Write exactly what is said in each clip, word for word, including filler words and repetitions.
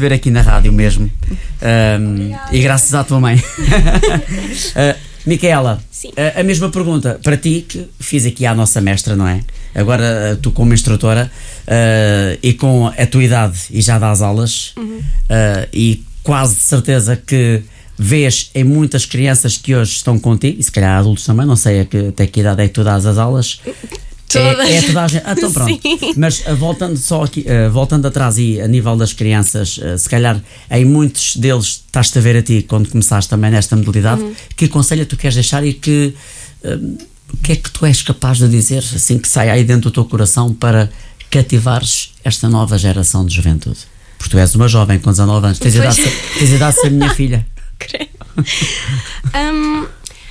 receber aqui na rádio mesmo. Um, e graças à tua mãe. uh, Micaela, a, a mesma pergunta para ti, que fiz aqui à nossa mestra, não é? Agora tu como instrutora uh, e com a tua idade e já dás aulas, uhum. uh, e quase de certeza que vês em muitas crianças que hoje estão contigo, e se calhar adultos também, não sei até que idade é que tu dás as aulas. Todas. É, é toda a gente. Ah, então pronto. Sim. Mas uh, voltando só aqui, uh, voltando atrás e a nível das crianças, uh, se calhar em muitos deles estás-te a ver a ti quando começaste também nesta modalidade, uhum. que conselho tu queres deixar e que uh, o que é que tu és capaz de dizer assim que sai aí dentro do teu coração para cativares esta nova geração de juventude? Porque tu és uma jovem com dezanove anos, tens idade, tens idade de ser minha filha. Creio. um,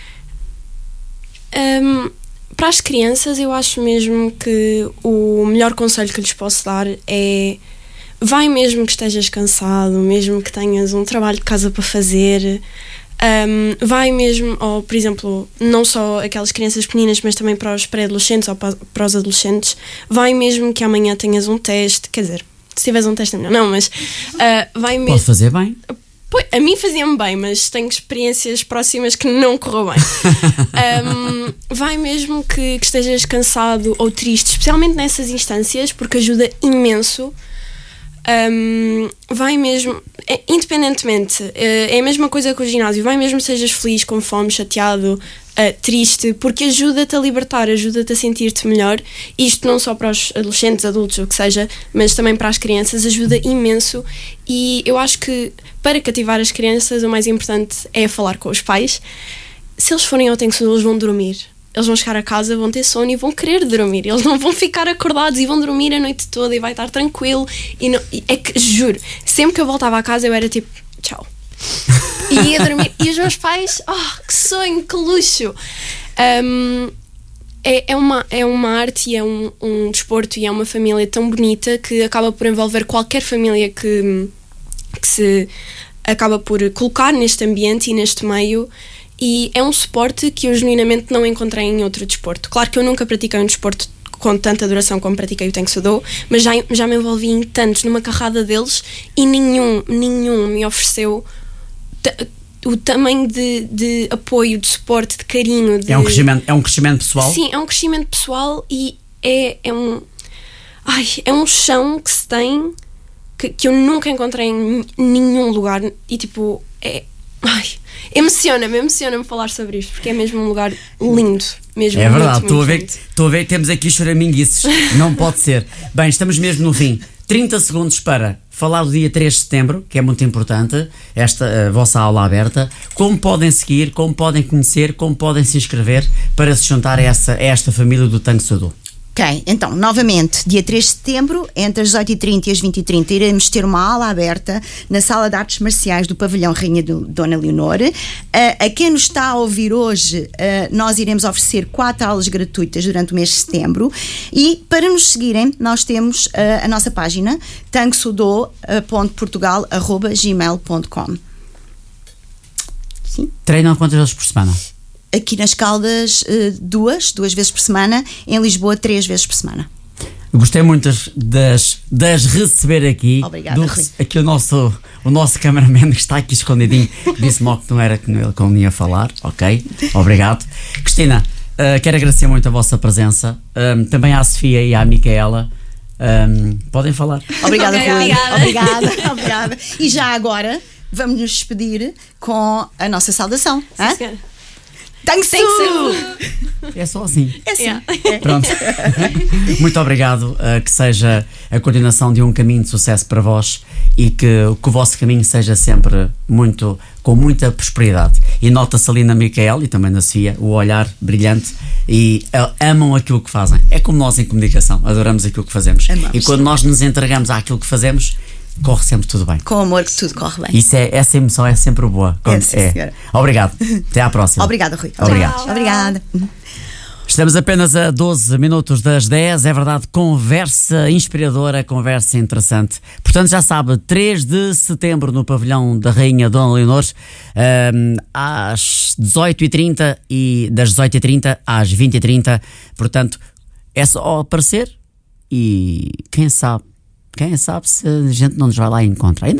um, Para as crianças, eu acho mesmo que o melhor conselho que lhes posso dar é: vai mesmo que estejas cansado, mesmo que tenhas um trabalho de casa para fazer, um, vai mesmo, ou por exemplo, não só aquelas crianças pequeninas, mas também para os pré-adolescentes ou para, para os adolescentes, vai mesmo que amanhã tenhas um teste, quer dizer, se tiveres um teste é melhor, não, mas uh, vai mesmo. Pode fazer bem. Pois, a mim fazia-me bem, mas tenho experiências próximas que não correu bem. um, vai mesmo que, que estejas cansado ou triste, especialmente nessas instâncias, porque ajuda imenso. Um, vai mesmo, é, independentemente, é, é a mesma coisa que o ginásio, vai mesmo que sejas feliz, com fome, chateado, uh, triste, porque ajuda-te a libertar, ajuda-te a sentir-te melhor. Isto não só para os adolescentes, adultos, o que seja, mas também para as crianças, ajuda imenso. E eu acho que para cativar as crianças o mais importante é falar com os pais. Se eles forem ao Tengsudo, eles vão dormir. Eles vão chegar a casa, vão ter sono e vão querer dormir. Eles não vão ficar acordados e vão dormir a noite toda e vai estar tranquilo. E não, e é que, juro, sempre que eu voltava a casa eu era tipo, tchau. E ia dormir. E os meus pais, oh, que sonho, que luxo. Um, é, é, uma, é uma arte e é um, um desporto e é uma família tão bonita que acaba por envolver qualquer família que, que se acaba por colocar neste ambiente e neste meio. E é um suporte que eu genuinamente não encontrei em outro desporto. Claro que eu nunca pratiquei um desporto com tanta duração como pratiquei o Tengsudo, mas já, já me envolvi em tantos, numa carrada deles, e nenhum, nenhum me ofereceu t- o tamanho de, de apoio, de suporte, de carinho. De... É, um crescimento, é um crescimento pessoal? Sim, é um crescimento pessoal e é, é um... Ai, é um chão que se tem que, que eu nunca encontrei em nenhum lugar e tipo, é... Ai, emociona-me, emociona-me falar sobre isto, porque é mesmo um lugar lindo, mesmo. É verdade, muito, estou a ver, muito estou a ver que temos aqui choraminguices. Não pode ser. Bem, estamos mesmo no fim. trinta segundos para falar do dia três de setembro, que é muito importante, esta a vossa aula aberta. Como podem seguir, como podem conhecer, como podem se inscrever para se juntar a, essa, a esta família do Tengsudo. Ok, então, novamente, dia três de setembro, entre as dezoito e trinta e as vinte e trinta, iremos ter uma aula aberta na Sala de Artes Marciais do Pavilhão Rainha do, Dona Leonor. Uh, a quem nos está a ouvir hoje, uh, nós iremos oferecer quatro aulas gratuitas durante o mês de setembro. E para nos seguirem, nós temos uh, a nossa página tengsudo ponto portugal arroba gmail ponto com. Sim. Treinam quantas vezes por semana? Aqui nas Caldas, duas, duas vezes por semana. Em Lisboa, três vezes por semana. Gostei muito das, das, das receber aqui. Obrigada, do, Rui. Aqui o nosso, o nosso cameraman que está aqui escondidinho disse-me que não era que ele que não ia falar. Ok, obrigado. Cristina, uh, quero agradecer muito a vossa presença. Um, também à Sofia e à Micaela. Um, podem falar. Obrigada, Okay, Rui. obrigada. Obrigada, obrigada. E já agora, vamos nos despedir com a nossa saudação. Sim, senhora. Tengsudo! É só assim. É assim. Yeah. Pronto. Muito obrigado, uh, que seja a coordenação de um caminho de sucesso para vós e que, que o vosso caminho seja sempre muito, com muita prosperidade. E nota-se ali na Micaela e também na Sofia o olhar brilhante e uh, amam aquilo que fazem. É como nós em comunicação, adoramos aquilo que fazemos. Amamos. E quando nós nos entregamos àquilo que fazemos, corre sempre tudo bem. Com amor que tudo corre bem. Isso é, essa emoção é sempre boa. Quando, sim, senhora. Obrigado. Até à próxima. Obrigada, Rui. Obrigado. Tchau. Obrigada. Estamos apenas a doze minutos das dez, é verdade, conversa inspiradora, conversa interessante. Portanto, já sabe, três de setembro no pavilhão da Rainha Dona Leonor, um, às dezoito e trinta e das dezoito e trinta às vinte e trinta. Portanto, é só aparecer e quem sabe, quem sabe se a gente não nos vai lá encontrar.